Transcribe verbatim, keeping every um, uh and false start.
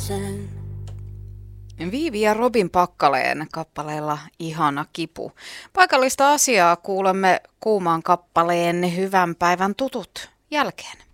sen. Viivi ja Robin Packaleen kappaleella Ihana kipu. Paikallista asiaa kuulemme kuumaan kappaleen Hyvän päivän tutut jälkeen.